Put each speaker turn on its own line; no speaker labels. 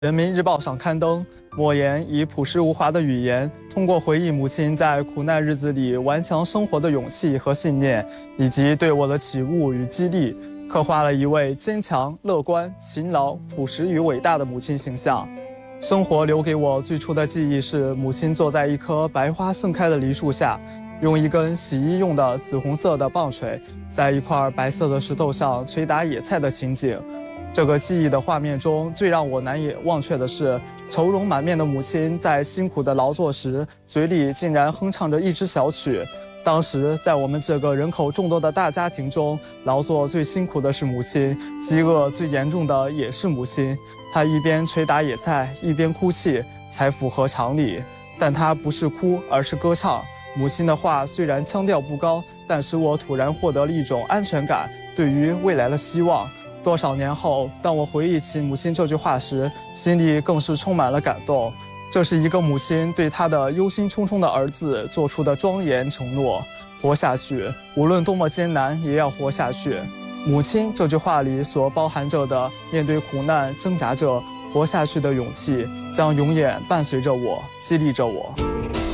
人民日报上刊登，莫言以朴实无华的语言，通过回忆母亲在苦难日子里顽强生活的勇气和信念，以及对我的启悟与激励，刻画了一位坚强、乐观、勤劳、朴实与伟大的母亲形象。生活留给我最初的记忆是母亲坐在一棵白花盛开的梨树下，用一根洗衣用的紫红色的棒槌，在一块白色的石头上捶打野菜的情景。这个记忆的画面中，最让我难以忘却的是，愁容满面的母亲在辛苦的劳作时，嘴里竟然哼唱着一支小曲。当时，在我们这个人口众多的大家庭中，劳作最辛苦的是母亲，饥饿最严重的也是母亲。她一边捶打野菜，一边哭泣，才符合常理。但她不是哭，而是歌唱。母亲的话虽然腔调不高，但使我突然获得了一种安全感，对于未来的希望。多少年后，当我回忆起母亲这句话时，心里更是充满了感动。这是一个母亲对她的忧心忡忡的儿子做出的庄严承诺：活下去，无论多么艰难，也要活下去。母亲这句话里所包含着的面对苦难挣扎着活下去的勇气，将永远伴随着我，激励着我。